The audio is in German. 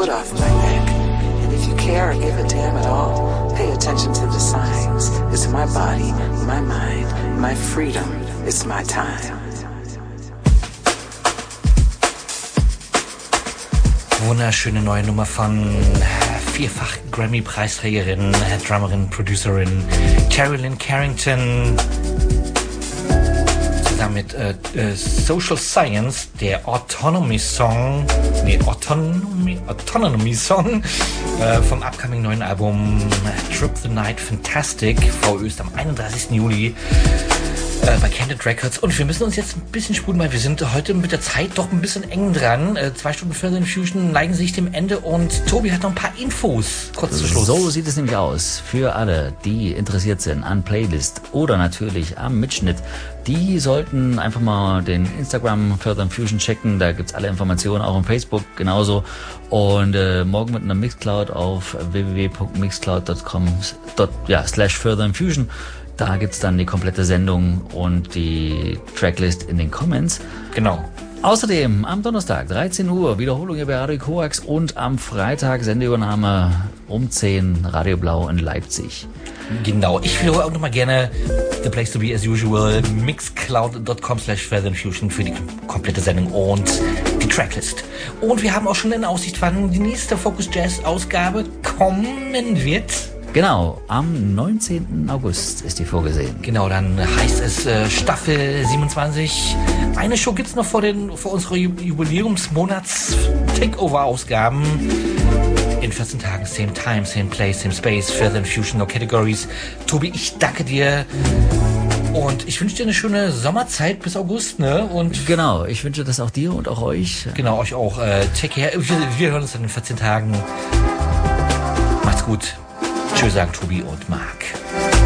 foot off my neck. And if you care or give a damn at all, pay attention to the signs. It's my body, my mind, my freedom. It's my time. Wunderschöne neue Nummer von vierfach Grammy-Preisträgerin, Drummerin, Producerin Carolyn Carrington. Zusammen mit Social Science, der Autonomy Song vom upcoming neuen Album Trip the Night Fantastic, VÖ am 31. Juli bei Candid Records. Und wir müssen uns jetzt ein bisschen spulen, weil wir sind heute mit der Zeit doch ein bisschen eng dran. 2 Stunden Further Infusion neigen sich dem Ende und Tobi hat noch ein paar Infos. Kurz zu Schluss. So sieht es nämlich aus. Für alle, die interessiert sind an Playlist oder natürlich am Mitschnitt, die sollten einfach mal den Instagram Further Infusion checken. Da gibt's alle Informationen, auch auf Facebook genauso. Und morgen mit einer Mixcloud auf www.mixcloud.com/Further Infusion. Da gibt's dann die komplette Sendung und die Tracklist in den Comments. Genau. Außerdem am Donnerstag 13 Uhr Wiederholung hier bei Radio Koax und am Freitag Sendeübernahme um 10 Radio Blau in Leipzig. Genau. Ich wiederhole auch nochmal gerne the place to be as usual, mixcloud.com/Further Infusion für die komplette Sendung und die Tracklist. Und wir haben auch schon in Aussicht, wann die nächste Focus Jazz Ausgabe kommen wird. Genau, am 19. August ist die vorgesehen. Genau, dann heißt es Staffel 27. Eine Show gibt's noch vor unserer Jubiläumsmonats-Takeover-Ausgaben. In 14 Tagen, same time, same place, same space, Further Infusion, no categories. Tobi, ich danke dir. Und ich wünsche dir eine schöne Sommerzeit bis August, ne? Und genau, ich wünsche das auch dir und auch euch. Genau, euch auch. Take care. Wir hören uns dann in 14 Tagen. Macht's gut. Tschüss, sagen Tobi und Marc.